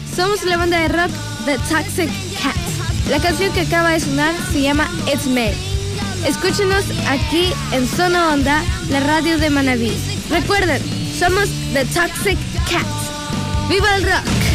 Somos la banda de rock The Toxic Cats. La canción que acaba de sonar se llama It's Me. Escúchenos aquí en Zona Onda, la radio de Manabí. Recuerden, somos The Toxic Cats. ¡Viva el rock!